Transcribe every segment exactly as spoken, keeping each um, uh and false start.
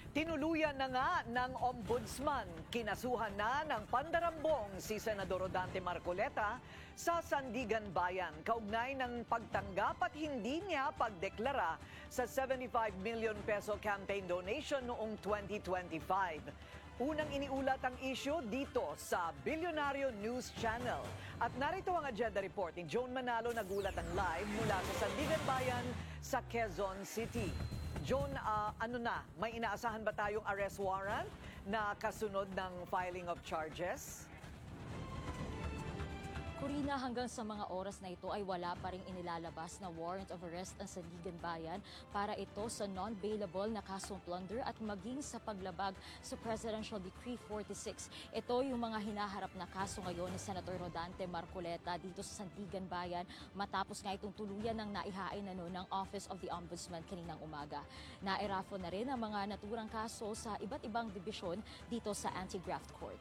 Tinuluyan na nga ng Ombudsman, kinasuhan na ng pandarambong si Senador Rodante Marcoleta sa Sandigan Bayan kaugnay ng pagtanggap at hindi niya pagdeklara sa seventy-five million peso campaign donation noong twenty twenty-five. Unang iniulat ang issue dito sa Bilyonaryo News Channel. At narito ang agenda report ni Joan Manalo, nagulat ang live mula sa Sandigan Bayan sa Quezon City. John, uh, ano na, may inaasahan ba tayong arrest warrant na kasunod ng filing of charges? Corina, hanggang sa mga oras na ito ay wala pa ring inilalabas na warrant of arrest ang Sandigan Bayan para ito sa non-bailable na kasong plunder at maging sa paglabag sa Presidential Decree forty-six. Ito yung mga hinaharap na kaso ngayon ni Senator Rodante Marcoleta dito sa Sandigan Bayan matapos nga itong tuluyan ng naihain na noon ng Office of the Ombudsman kaninang umaga. Nairafo na rin ang mga naturang kaso sa iba't ibang dibisyon dito sa Anti-Graft Court.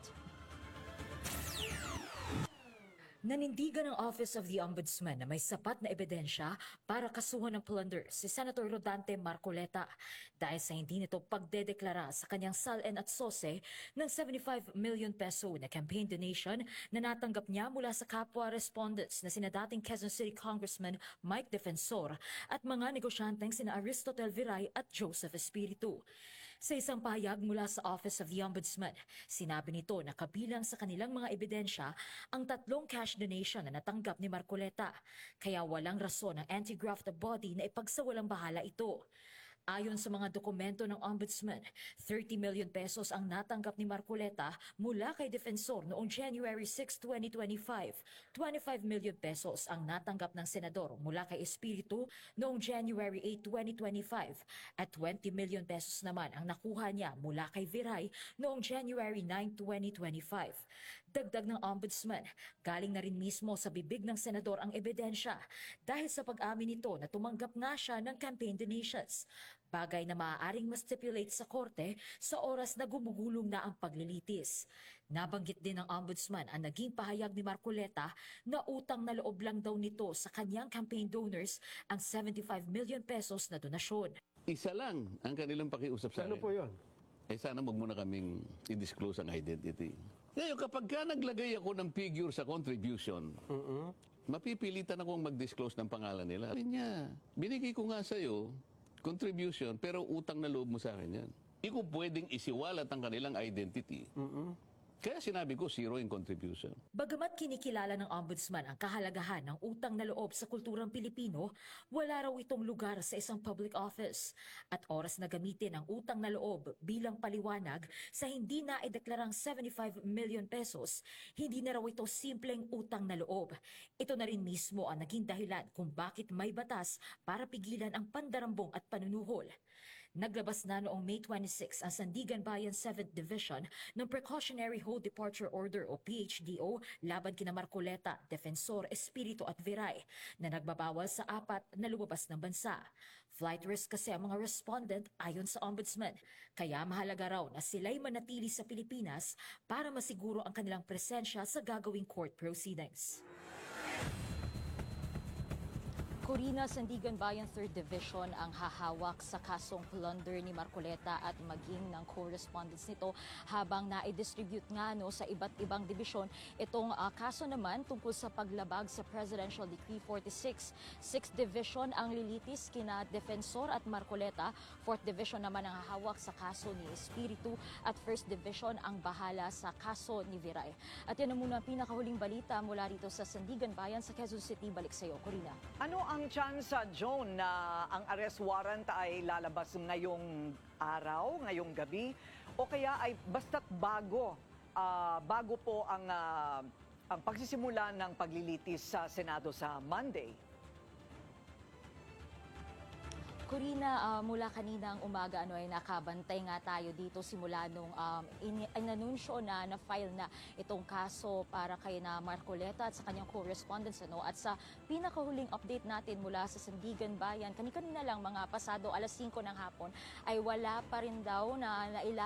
Nanindigan ng Office of the Ombudsman na may sapat na ebidensya para kasuhan ng plunder si Senator Rodante Marcoleta dahil sa hindi nito pagdedeklara sa kanyang S A L N at S O S E ng seventy-five million peso na campaign donation na natanggap niya mula sa kapwa respondents na sina dating Quezon City Congressman Mike Defensor at mga negosyanteng sina Aristotel Viray at Joseph Espiritu. Sa isang pahayag mula sa Office of the Ombudsman, sinabi nito na kabilang sa kanilang mga ebidensya ang tatlong cash donation na natanggap ni Marcoleta, kaya walang rason ang anti-graft body na ipagsawalang bahala ito. Ayon sa mga dokumento ng Ombudsman, thirty million pesos ang natanggap ni Marcoleta mula kay Defensor noong January sixth, twenty twenty-five. twenty-five million pesos ang natanggap ng Senador mula kay Espiritu noong January eighth, twenty twenty-five. At twenty million pesos naman ang nakuha niya mula kay Viray noong January ninth, twenty twenty-five. Dagdag ng Ombudsman, galing na rin mismo sa bibig ng Senador ang ebidensya dahil sa pag-amin nito na tumanggap nga siya ng campaign donations. Bagay na maaaring ma-stipulate sa korte sa oras na gumugulong na ang paglilitis. Nabanggit din ng Ombudsman ang naging pahayag ni Marcoleta na utang na loob lang daw nito sa kanyang campaign donors ang seventy-five million pesos na donasyon. Isa lang ang kanilang pakiusap sa Ano akin. po yun? Eh sana wag muna kaming i-disclose ang identity. Ngayon, kapag ka naglagay ako ng figure sa contribution, uh-uh. mapipilitan akong mag-disclose ng pangalan nila. Sabi niya, binigay ko nga sa'yo contribution, pero utang na loob mo sa akin yan. Hindi ko pwedeng isiwalat ang kanilang identity. Uh-uh. Kaya sinabi ko, zero in contribution. Bagamat kinikilala ng Ombudsman ang kahalagahan ng utang na loob sa kulturang Pilipino, wala raw itong lugar sa isang public office. At oras na gamitin ang utang na loob bilang paliwanag sa hindi na ideklarang seventy-five million pesos, hindi na raw ito simpleng utang na loob. Ito na rin mismo ang naging dahilan kung bakit may batas para pigilan ang pandarambong at panunuhol. Naglabas na noong May twenty-sixth ang Sandigan Bayan seventh Division ng Precautionary Hold Departure Order o P H D O laban kina Marcoleta, Defensor, Espiritu at Viray na nagbabawal sa apat na lumabas ng bansa. Flight risk kasi ang mga respondent ayon sa Ombudsman, kaya mahalaga raw na sila'y manatili sa Pilipinas para masiguro ang kanilang presensya sa gagawing court proceedings. Corina, Sandigan Bayan third Division ang hahawak sa kasong plunder ni Marcoleta at maging ng correspondence nito habang na-distribute nga no, sa iba't ibang dibisyon. Itong uh, kaso naman tungkol sa paglabag sa Presidential Decree forty-six. sixth Division ang lilitis kina Defensor at Marcoleta. fourth Division naman ang hahawak sa kaso ni Espiritu at first Division ang bahala sa kaso ni Viray. At yan na muna ang pinakahuling balita mula rito sa Sandigan Bayan sa Quezon City. Balik sa iyo, Corina. Ano ang chance, Joan, na ang arrest warrant ay lalabas ngayong araw, ngayong gabi, o kaya ay basta't bago, uh, bago po ang, uh, ang pagsisimula ng paglilitis sa Senado sa Monday? Corina, uh, mula kaninang umaga ano ay nakabantay nga tayo dito simula nung um, in, inanunsyo na na-file na itong kaso para kay na Marcoleta at sa kanyang correspondence ano at sa pinakahuling update natin mula sa Sandigan Bayan kani-kanina lang mga pasado alas singko ng hapon ay wala pa rin daw na naila